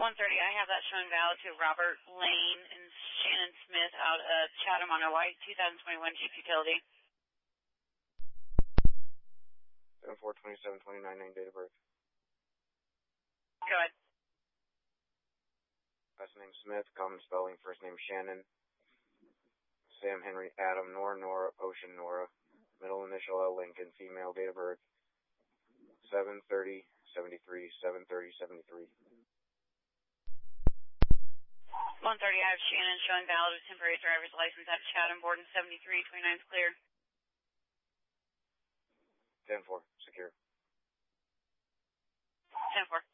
130, I have that showing valid to Robert Lane and Shannon Smith out of Chatham on a white 2021 Jeep Utility. 742729, name, date of birth. Go ahead. Last name Smith, common spelling, first name Shannon. Sam Henry Adam Nora Ocean Nora. Middle initial L Lincoln, female, date of birth. 7/30/73, 7/30/73. 130, I have Shannon showing valid with temporary driver's license out of Chatham, Borden 73, 29 is clear. 10-4, secure. 10-4.